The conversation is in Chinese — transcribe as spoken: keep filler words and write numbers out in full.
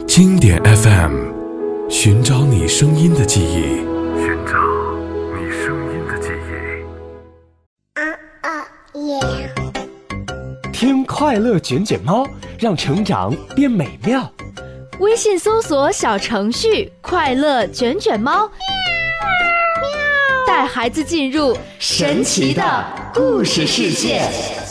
经典 F M， 寻找你声音的记忆，寻找你声音的记忆。 啊啊耶！ 听快乐卷卷猫，让成长变美妙。 微信搜索小程序“快乐卷卷猫”，带孩子进入神奇的故事世界。